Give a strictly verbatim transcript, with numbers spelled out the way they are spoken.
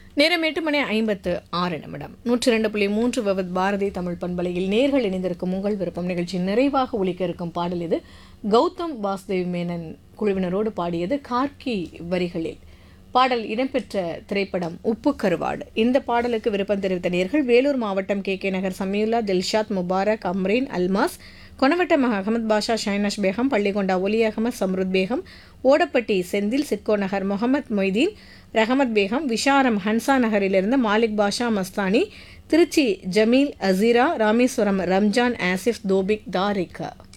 நேரம் எட்டு மணி ஐம்பத்து ஆறு நிமிடம் நூற்றி இரண்டு புள்ளி மூன்று விவத் பாரதி தமிழ் பண்பலையில் நேர்கள் இணைந்திருக்கும் உங்கள் விருப்பம் நிகழ்ச்சி நிறைவாக ஒலிக்க இருக்கும் பாடல் இது. கௌதம் வாசுதேவ் மேனன் குழுவினரோடு பாடியது கார்கி வரிகளில். பாடல் இடம்பெற்ற திரைப்படம் உப்பு கருவாடு. இந்த பாடலுக்கு விருப்பம் தெரிவித்த நேர்கள் வேலூர் மாவட்டம் கே கே நகர் சமியுல்லா, தில்ஷாத், முபாரக், அம்ரீன், அல்மாஸ், கொனவட்டம் அகமது பாஷா, ஷைனாஷ் பேகம், பள்ளிகொண்டா ஒலி அகமது, சம்ருத் பேகம், ஓடப்பட்டி செந்தில், சிட்கோ நகர் முகமது மொய்தீன், ரஹமத் பேகம், விஷாரம் ஹன்சா நகரிலிருந்து மாலிக் பாஷா மஸ்தானி, திருச்சி ஜமீல் அசீரா, ராமேஸ்வரம் ரம்ஜான், ஆசிஃப், தோபிக், தாரிக்.